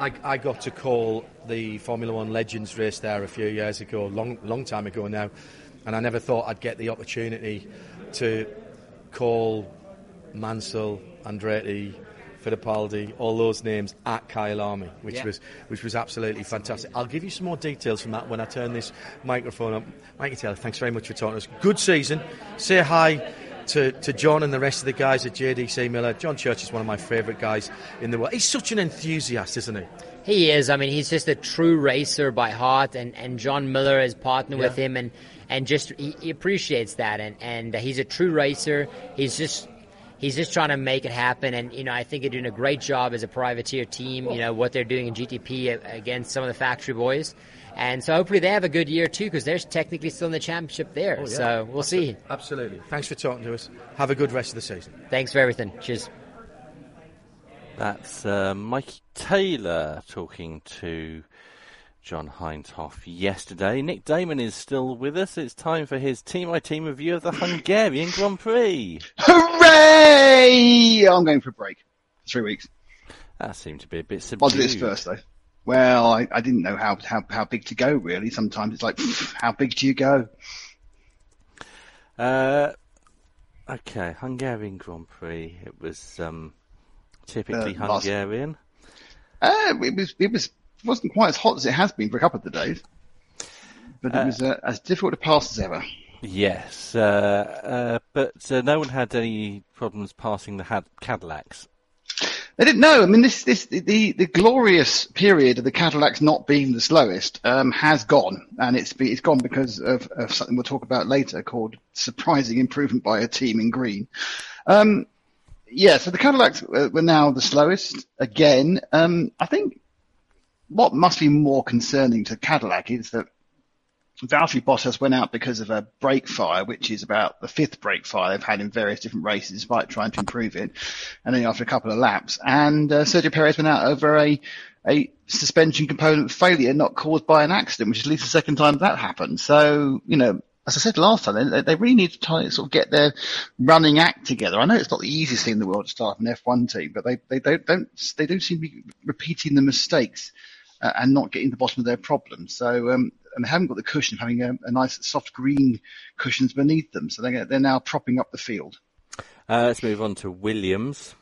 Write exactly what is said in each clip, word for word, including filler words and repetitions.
I, I got to call the Formula One Legends race there a few years ago, long long time ago now, and I never thought I'd get the opportunity to call Mansell, Andretti, Fittipaldi, all those names at Kyalami, which yeah. was which was absolutely fantastic. I'll give you some more details from that when I turn this microphone up. Mikey Taylor, thanks very much for talking to us. Good season. Say hi to, to John and the rest of the guys at J D C Miller. John Church is one of my favourite guys in the world. He's such an enthusiast, isn't he? He is. I mean, he's just a true racer by heart, and, and John Miller is partnered yeah. with him, and, and just he, he appreciates that, and, and he's a true racer. He's just he's just trying to make it happen, and you know, I think they're doing a great job as a privateer team. You know what they're doing in G T P against some of the factory boys, and so hopefully they have a good year too, because they're technically still in the championship there. Oh, yeah. So we'll Absolutely. see. Absolutely. Thanks for talking to us. Have a good rest of the season. Thanks for everything. Cheers. That's uh, Mikey Taylor talking to John Hindhaugh yesterday. Nick Damon is still with us. It's time for his team-by-team review of the Hungarian Grand Prix. Hooray! I'm going for a break. Three weeks. That seemed to be a bit subdued. I'll do this first, though. Well, I, I didn't know how, how, how big to go, really. Sometimes it's like, how big do you go? Uh, okay, Hungarian Grand Prix. It was... Um, Typically uh, Hungarian. Uh, it was. It was. Wasn't quite as hot as it has been for a couple of the days, but it uh, was uh, as difficult to pass as ever. Yes, uh, uh, but uh, no one had any problems passing the had- Cadillacs. They didn't know. I mean, this, this, the, the glorious period of the Cadillacs not being the slowest um, has gone, and it's be, it's gone because of, of something we'll talk about later called surprising improvement by a team in green. Um, Yeah, so the Cadillacs were now the slowest again. Um, I think what must be more concerning to Cadillac is that Valtteri Bottas went out because of a brake fire, which is about the fifth brake fire they've had in various different races, despite trying to improve it, and then after a couple of laps. And uh, Sergio Perez went out over a, a suspension component failure not caused by an accident, which is at least the second time that happened. So, you know, as I said last time, they, they really need to try to sort of get their running act together. I know it's not the easiest thing in the world to start an F one team, but they, they don't, don't they don't seem to be repeating the mistakes uh, and not getting to the bottom of their problems. So, um, and they haven't got the cushion of having a, a nice soft green cushions beneath them. So they, they're now propping up the field. Uh, let's move on to Williams.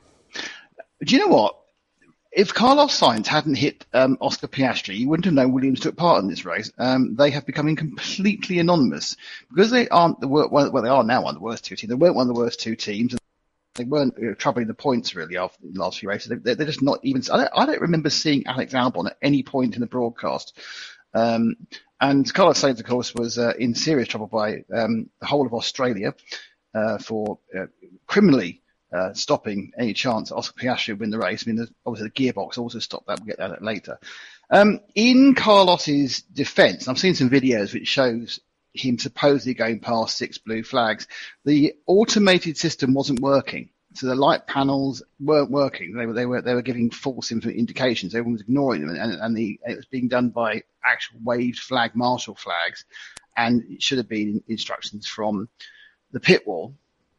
Do you know what? If Carlos Sainz hadn't hit um, Oscar Piastri, you wouldn't have known Williams took part in this race. Um, they have become completely anonymous because they aren't the wor- well, they are now one of the worst two teams. They weren't one of the worst two teams, and they weren't you know, troubling the points really after the last few races. They, they're, they're just not even. I don't, I don't remember seeing Alex Albon at any point in the broadcast. Um, and Carlos Sainz, of course, was uh, in serious trouble by um, the whole of Australia uh, for uh, criminally. Uh, stopping any chance Oscar Piastri would win the race. I mean, there's obviously the gearbox also stopped that. We'll get that later. Um, in Carlos's defence, I've seen some videos which shows him supposedly going past six blue flags. The automated system wasn't working, so the light panels weren't working. They were they were they were giving false indications. Everyone was ignoring them, and, and the, it was being done by actual waved flag marshal flags, and it should have been instructions from the pit wall.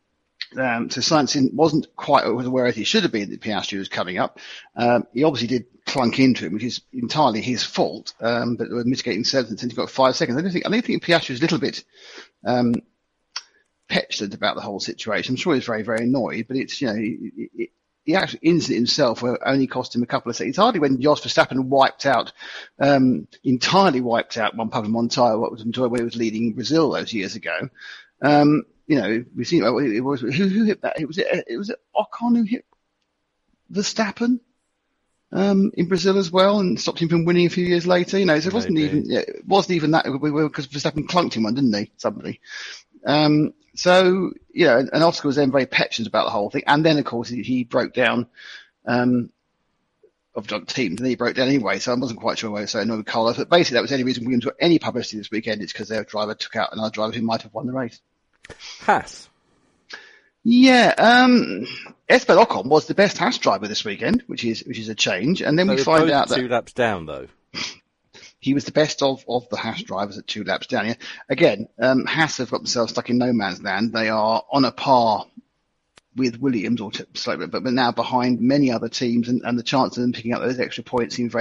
Um, so Sainz wasn't quite as aware as he should have been that Piastri was coming up. Um, he obviously did clunk into him, which is entirely his fault. Um, but there were mitigating circumstances. He got five seconds. I don't think I don't think Piastri was a little bit um, petulant about the whole situation. I'm sure he was very very annoyed. But it's you know it, it, the actual incident himself only cost him a couple of seconds. It's hardly when Jos Verstappen wiped out, um, entirely wiped out one pub and one tyre. What was where he was leading in Brazil those years ago. Um, You know, we've seen it was who, who hit that? It was it, it was it Ocon who hit Verstappen um, in Brazil as well, and stopped him from winning a few years later. You know, so it wasn't Maybe. even it wasn't even that because Verstappen clunked him one, didn't he? Somebody. Um, so you know, and Oscar was then very petulant about the whole thing, and then of course he, he broke down. Um, of the teams, and then he broke down anyway, so I wasn't quite sure why I was so annoyed with Carlos. But basically, that was the only reason Williams got any publicity this weekend. It's because their driver took out another driver who might have won the race. Haas. Yeah, um, Esteban Ocon was the best Haas driver this weekend, which is which is a change. And then so we find out that two laps down, though. He was the best of, of the Haas drivers at two laps down. Yeah. Again, um, Haas have got themselves stuck in no man's land. They are on a par with Williams, or t- but but now behind many other teams, and, and the chance of them picking up those extra points seems very